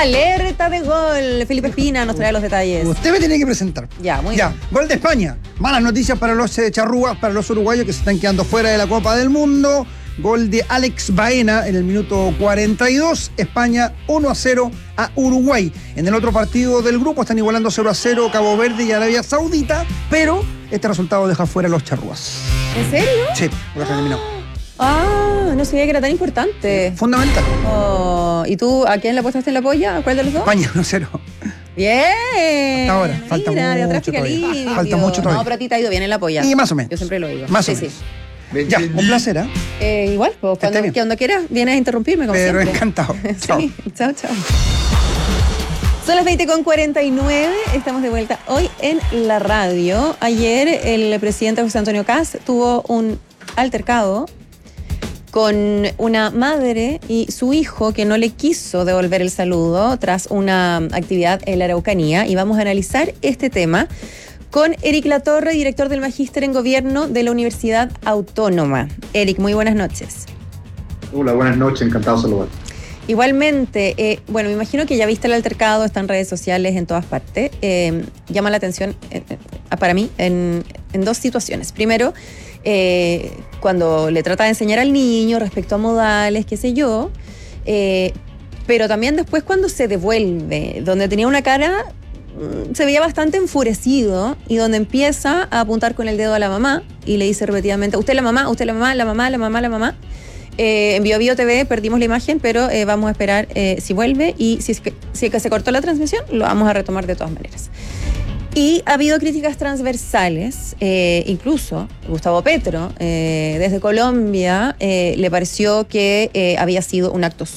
Alerta de gol. Felipe Espina nos trae los detalles. Usted me tiene que presentar. Ya, muy bien. Gol de España. Malas noticias para los charrúas, para los uruguayos que se están quedando fuera de la Copa del Mundo. Gol de Alex Baena en el minuto 42. España 1-0 a Uruguay. En el otro partido del grupo están igualando 0-0 Cabo Verde y Arabia Saudita, pero este resultado deja fuera a los charrúas. ¿En serio? Sí, lo que terminó. No sabía que era tan importante. Fundamental. ¿Y tú a quién le apostaste en la polla? ¿A cuál de los dos? España 1-0. Bien. Hasta ahora, falta Mira, de atrás mucho pica todavía. limpio. Falta mucho todavía. No, pero a ti te ha ido bien en la polla. Y más o menos. Yo siempre lo digo. Más o sí, menos. sí. Ya, un placer, Igual, pues, cuando quieras, vienes a interrumpirme como pero siempre. encantado. Chao. Sí, chao. Son las 20:49, estamos de vuelta hoy en la radio. Ayer el presidente José Antonio Kast tuvo un altercado con una madre y su hijo que no le quiso devolver el saludo tras una actividad en la Araucanía, y vamos a analizar este tema con Eric Latorre, director del Magíster en Gobierno de la Universidad Autónoma. Eric, muy buenas noches. Hola, buenas noches, encantado de saludar. Igualmente, me imagino que ya viste el altercado, está en redes sociales, en todas partes. Llama la atención para mí en dos situaciones. Primero, cuando le trata de enseñar al niño respecto a modales, qué sé yo, pero también después cuando se devuelve, donde tenía una cara, se veía bastante enfurecido, y donde empieza a apuntar con el dedo a la mamá y le dice repetidamente: usted la mamá, usted la mamá, la mamá, la mamá, la mamá. En Bio TV perdimos la imagen, pero vamos a esperar si vuelve, y si es que se cortó la transmisión, lo vamos a retomar de todas maneras. Y ha habido críticas transversales, incluso Gustavo Petro, desde Colombia, le pareció que había sido un acto